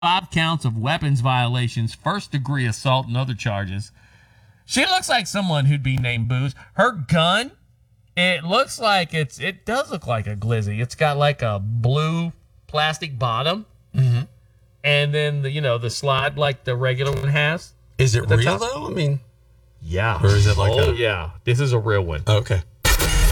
5 counts of weapons violations, first-degree assault, and other charges. She looks like someone who'd be named Booze. Her gun, it does look like a Glizzy. It's got like a blue plastic bottom, and then the slide like the regular one has. Is it real though? I mean, yeah. Or is it like yeah. This is a real one. Okay.